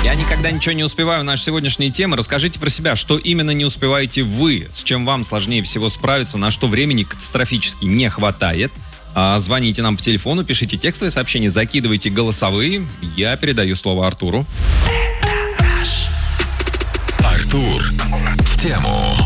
Я никогда ничего не успеваю. Наша сегодняшняя тема. Расскажите про себя, что именно не успеваете вы, с чем вам сложнее всего справиться, на что времени катастрофически не хватает. Звоните нам по телефону, пишите текстовые сообщения, закидывайте голосовые. Я передаю слово Артуру. Артур в тему.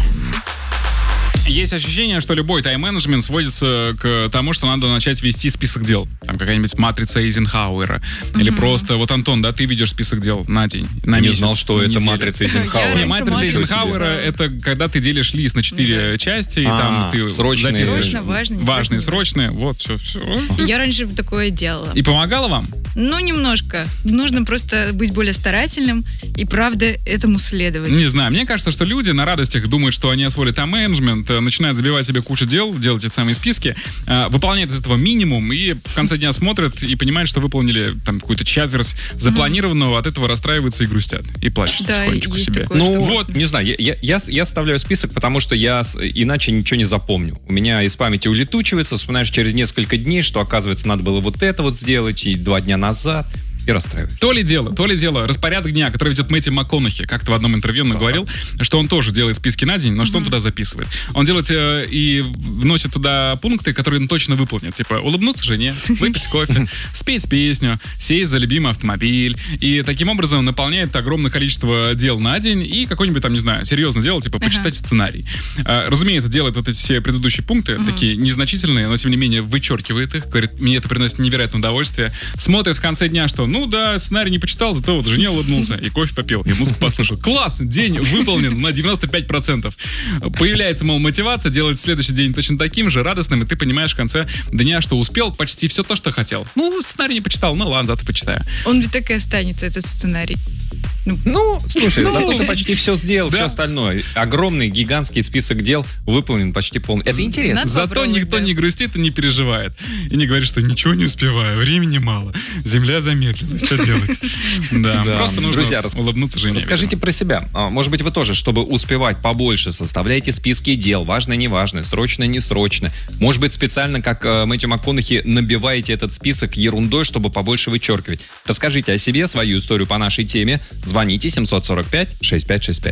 Есть ощущение, что любой тайм-менеджмент сводится к тому, что надо начать вести список дел. Там какая-нибудь матрица Эйзенхауэра. Или просто, вот, Антон, да, ты ведешь список дел на день, на месяц. Не знал, что это матрица Эйзенхауэра. Матрица Эйзенхауэра — это когда ты делишь лист на 4 части, и там ты срочные, важные, срочные. Вот, все. Я раньше такое делала. И помогало вам? Ну, немножко. Нужно просто быть более старательным и, правда, этому следовать. Не знаю, мне кажется, что люди на радостях думают, что они освоили тайм-менеджмент, начинают забивать себе кучу дел, делать эти самые списки, выполняют из этого минимум и в конце дня смотрят и понимают, что выполнили там какую-то четверть запланированного, от этого расстраиваются и грустят, и плачут потихонечку себе. Такое, вот, не знаю, я составляю список, потому что я иначе ничего не запомню. У меня из памяти улетучивается, вспоминаешь через несколько дней, что, оказывается, надо было вот это вот сделать, и 2 дня назад. И расстраивает. То ли дело, распорядок дня, который ведет Мэтью МакКонахи, как-то в одном интервью он говорил, что он тоже делает списки на день, но что он туда записывает? Он делает и вносит туда пункты, которые он точно выполнит. Типа улыбнуться жене, выпить кофе, спеть песню, сесть за любимый автомобиль. И таким образом наполняет огромное количество дел на день и какое-нибудь там, не знаю, серьезное дело, типа почитать сценарий. Разумеется, делает вот эти все предыдущие пункты, такие незначительные, но тем не менее вычеркивает их, говорит, мне это приносит невероятное удовольствие. Смотрит в конце дня, что ну да, сценарий не почитал, зато вот жене улыбнулся и кофе попил, и музыку послушал. Класс! День выполнен на 95%. Появляется, мол, мотивация делать следующий день точно таким же, радостным, и ты понимаешь в конце дня, что успел почти все то, что хотел. Ну, сценарий не почитал, ну ладно, зато почитаю. Он ведь так и останется, этот сценарий. Ну, слушай, зато ты почти все сделал, все остальное. Огромный, гигантский список дел выполнен почти полностью. Это интересно. Зато никто не грустит и не переживает. И не говорит, что ничего не успеваю, времени мало, земля замедлилась, что делать? Да, просто нужно улыбнуться жене. Расскажите про себя. Может быть, вы тоже, чтобы успевать побольше, составляете списки дел, важное, неважное, срочное, несрочное. Может быть, специально, как Мэтью МакКонахи, набиваете этот список ерундой, чтобы побольше вычеркивать. Расскажите о себе, свою историю по нашей теме. Звоните 745-6565.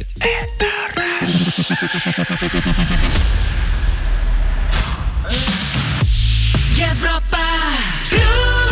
Европа плюс.